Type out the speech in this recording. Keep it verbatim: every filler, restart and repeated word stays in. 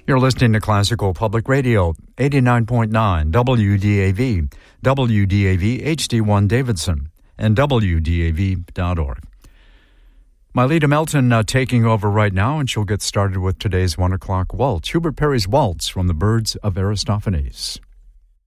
You're listening to Classical Public Radio, eighty-nine point nine W D A V, W D A V H D one Davidson, and W D A V dot org. Mylita Melton uh, taking over right now, and she'll get started with today's one o'clock waltz, Hubert Parry's Waltz from the Birds of Aristophanes.